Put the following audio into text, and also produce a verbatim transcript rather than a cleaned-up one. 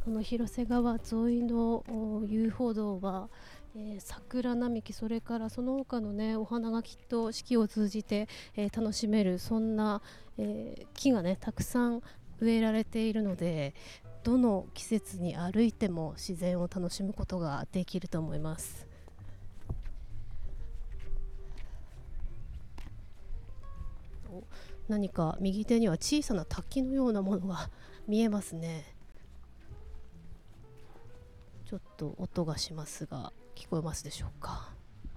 この広瀬川沿いの遊歩道は、えー、桜並木、それからその他のねお花がきっと四季を通じて、えー、楽しめる、そんな、えー、木がねたくさん植えられているので、どの季節に歩いても自然を楽しむことができると思います。何か右手には小さな滝のようなものが見えますね。ちょっと音がしますが聞こえますでしょうか。